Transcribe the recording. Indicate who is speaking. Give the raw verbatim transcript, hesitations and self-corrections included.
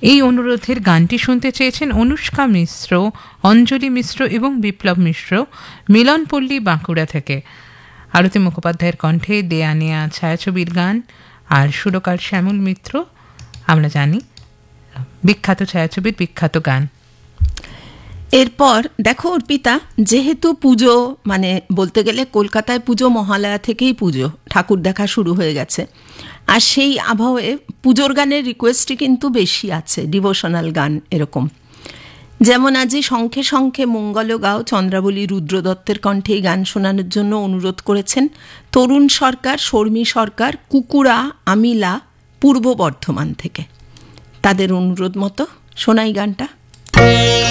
Speaker 1: এই অনুরোধের গানটি শুনতে চেয়েছেন অনুষ্কা মিশ্র, অঞ্জলি মিশ্র এবং বিপ্লব মিশ্র, মিলনপল্লী বাঁকুড়া থেকে। আরতি মুখোপাধ্যায়ের কণ্ঠে দেয়া নেয়া ছায়াছবির গান, আর সুরকার শ্যামল মিত্র। আমরা জানি বিখ্যাত ছায়াছবির বিখ্যাত গান।
Speaker 2: এরপর দেখো অর্পিতা, যেহেতু পুজো মানে বলতে গেলে কলকাতায় পুজো মহালয়া থেকেই পুজো, ঠাকুর দেখা শুরু হয়ে গেছে, আর সেই আবহে পুজোর গানের রিকোয়েস্টই কিন্তু বেশি আছে, ডিভোশনাল গান এরকম। যেমন আজই শঙ্খে শঙ্খে মঙ্গল গাও চন্দ্রাবলী রুদ্রদত্তের কণ্ঠে এই গান শোনানোর জন্য অনুরোধ করেছেন তরুণ সরকার, শর্মী সরকার, কুকুরা আমিলা, পূর্ব বর্ধমান থেকে। তাদের অনুরোধ মতো শোনাই গানটা।